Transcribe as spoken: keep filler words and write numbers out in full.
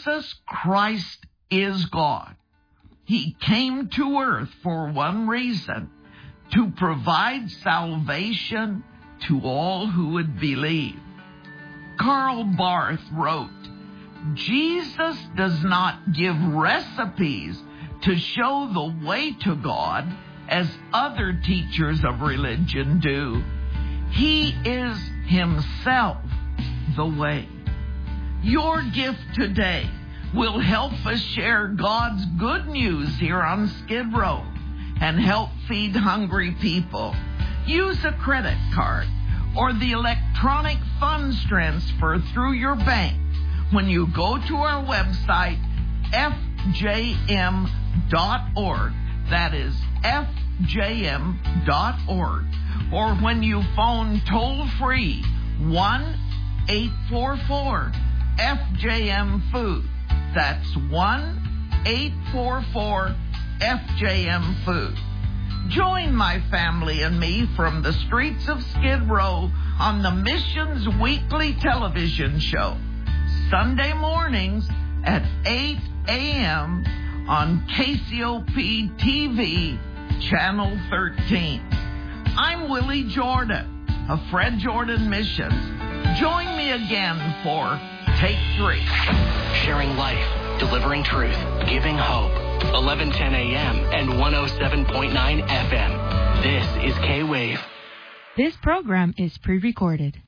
Jesus Christ is God. He came to earth for one reason, to provide salvation to all who would believe. Karl Barth wrote, Jesus does not give recipes to show the way to God as other teachers of religion do. He is himself the way. Your gift today will help us share God's good news here on Skid Row and help feed hungry people. Use a credit card or the electronic funds transfer through your bank when you go to our website, f j m dot org. That is f j m dot org. Or when you phone toll-free one eight four four F J M food. That's one eight four four F J M food. Join my family and me from the streets of Skid Row on the Missions Weekly television show, Sunday mornings at eight a.m. on K C O P T V, Channel thirteen. I'm Willie Jordan of Fred Jordan Missions. Join me again for Take Three. Sharing life, delivering truth, giving hope. eleven ten a.m. and one oh seven point nine F M. This is K-Wave. This program is pre-recorded.